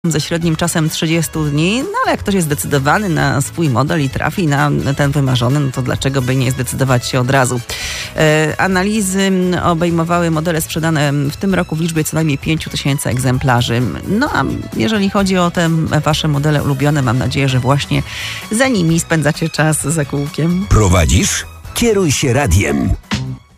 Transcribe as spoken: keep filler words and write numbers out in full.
ze średnim czasem trzydzieści dni, no ale jak ktoś jest zdecydowany na swój model i trafi na ten wymarzony, no to dlaczego by nie zdecydować się od razu? E, analizy obejmowały modele sprzedane w tym roku w liczbie co najmniej pięć tysięcy egzemplarzy. No a jeżeli chodzi o te wasze modele ulubione, mam nadzieję, że właśnie za nimi spędzacie czas za kółkiem. Prowadzisz? Kieruj się radiem.